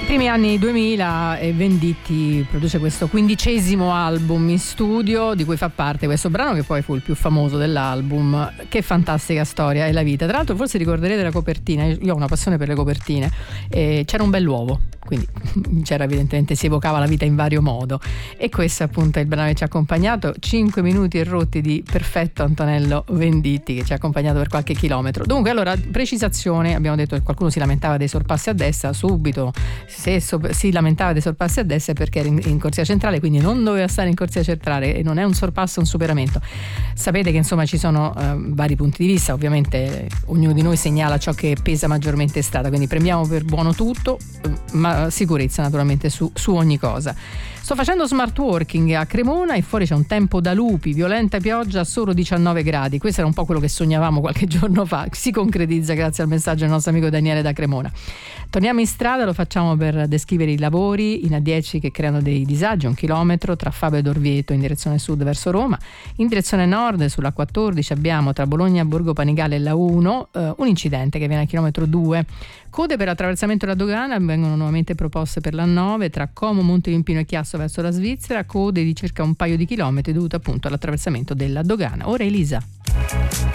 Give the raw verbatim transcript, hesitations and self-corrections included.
Primi anni duemila e Venditti produce questo quindicesimo album in studio di cui fa parte questo brano che poi fu il più famoso dell'album. Che fantastica storia è la vita. Tra l'altro forse ricorderete la copertina, io ho una passione per le copertine, e c'era un bell'uovo, quindi c'era evidentemente, si evocava la vita in vario modo, e questo appunto è il brano che ci ha accompagnato. Cinque minuti e rotti di perfetto Antonello Venditti che ci ha accompagnato per qualche chilometro. Dunque, allora, precisazione, abbiamo detto che qualcuno si lamentava dei sorpassi a destra, subito se so, si lamentava dei sorpassi a destra è perché era in, in corsia centrale, quindi non doveva stare in corsia centrale, e non è un sorpasso, è un superamento. Sapete che insomma ci sono eh, vari punti di vista, ovviamente ognuno di noi segnala ciò che pesa maggiormente in strada, quindi prendiamo per buono tutto, ma sicurezza naturalmente su, su ogni cosa. Sto facendo smart working a Cremona e fuori c'è un tempo da lupi, violenta pioggia, solo diciannove gradi. Questo era un po' quello che sognavamo qualche giorno fa, si concretizza grazie al messaggio del nostro amico Daniele da Cremona. Torniamo in strada, lo facciamo per descrivere i lavori in A dieci che creano dei disagi, un chilometro tra Fabio ed Orvieto in direzione sud verso Roma. In direzione nord sulla quattordici abbiamo tra Bologna, Borgo Panigale e la uno eh, un incidente che viene al chilometro due. Code per attraversamento della dogana vengono nuovamente proposte per l'A nove tra Como, Monte Limpino e Chiasso verso la Svizzera, code di circa un paio di chilometri dovute appunto all'attraversamento della dogana. Ora Elisa.